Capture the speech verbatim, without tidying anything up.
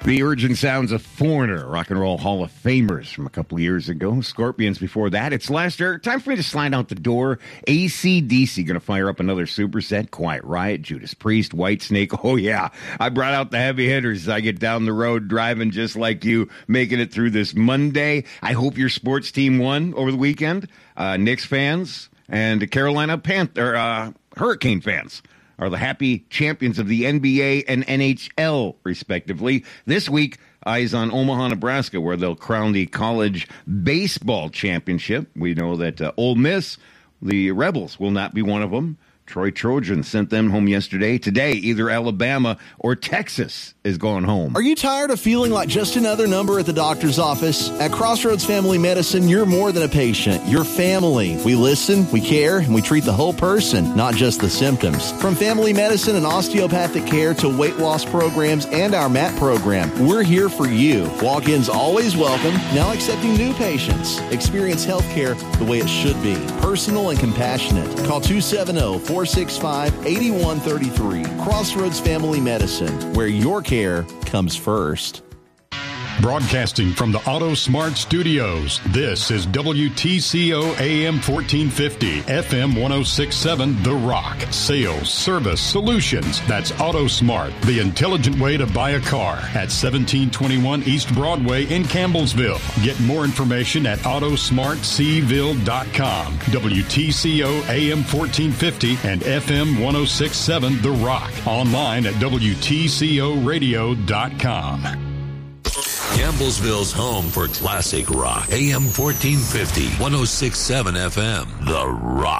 The urgent sounds of Foreigner, Rock and Roll Hall of Famers from a couple years ago. Scorpions before that. It's Lester. Time for me to slide out the door. A C D C going to fire up another superset. Quiet Riot, Judas Priest, Whitesnake. Oh, yeah. I brought out the heavy hitters. I get down the road driving just like you, making it through this Monday. I hope your sports team won over the weekend. Uh, Knicks fans and Carolina Panther, uh, Hurricane fans are the happy champions of the N B A and N H L, respectively. This week, eyes on Omaha, Nebraska, where they'll crown the college baseball championship. We know that uh, Ole Miss, the Rebels, will not be one of them. Troy Trojans sent them home yesterday. Today, either Alabama or Texas is going home. Are you tired of feeling like just another number at the doctor's office? At Crossroads Family Medicine, you're more than a patient. You're family. We listen, we care, and we treat the whole person, not just the symptoms. From family medicine and osteopathic care to weight loss programs and our M A T program, we're here for you. Walk-ins always welcome, now accepting new patients. Experience health care the way it should be. Personal and compassionate. Call two seven zero, four six five, eight one three three. Crossroads Family Medicine, where your care comes first. Broadcasting from the Auto Smart Studios, this is W T C O A M fourteen fifty, F M ten sixty-seven, The Rock. Sales, service, solutions. That's Auto Smart, the intelligent way to buy a car at seventeen twenty-one East Broadway in Campbellsville. Get more information at auto smart c ville dot com. W T C O A M fourteen fifty and F M ten sixty-seven, The Rock. Online at W T C O radio dot com. Campbellsville's home for classic rock. A M fourteen fifty, ten sixty-seven F M, The Rock.